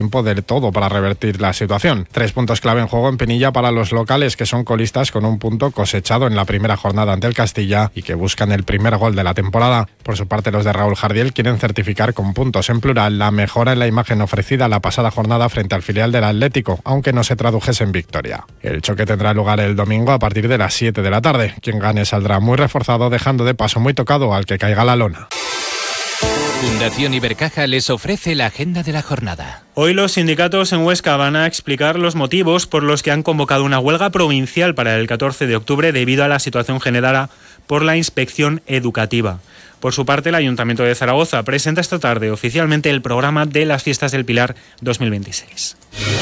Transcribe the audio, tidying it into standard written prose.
de todo para revertir la situación. 3 puntos clave en juego en Pinilla para los locales, que son colistas con un punto cosechado en la primera jornada ante el Castilla y que buscan el primer gol de la temporada. Por su parte, los de Raúl Jardiel quieren certificar con puntos en plural la mejora en la imagen ofrecida la pasada jornada frente al filial del Atlético, aunque no se tradujese en victoria. El choque tendrá lugar el domingo a partir de las 7 de la tarde. Quien gane saldrá muy reforzado, dejando de paso muy tocado al que caiga la lona. Fundación Ibercaja les ofrece la agenda de la jornada. Hoy los sindicatos en Huesca van a explicar los motivos por los que han convocado una huelga provincial para el 14 de octubre debido a la situación generada por la inspección educativa. Por su parte, el Ayuntamiento de Zaragoza presenta esta tarde oficialmente el programa de las Fiestas del Pilar 2026.